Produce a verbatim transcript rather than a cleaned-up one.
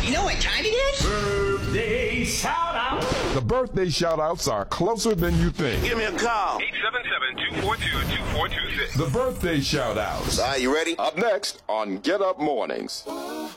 You know what time it is? Birthday shout-out. The birthday shout-outs are closer than you think. Give me a call. eight seven seven, two four two, two four two six. The birthday shout-outs. Are you ready? Up next on Get Up Mornings.